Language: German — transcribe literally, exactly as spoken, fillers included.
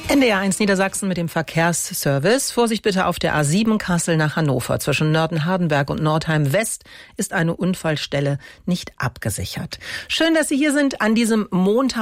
N D R eins Niedersachsen mit dem Verkehrsservice. Vorsicht bitte auf der A sieben Kassel nach Hannover. Zwischen Nörten-Hardenberg und Nordheim West ist eine Unfallstelle nicht abgesichert. Schön, dass Sie hier sind an diesem Montag.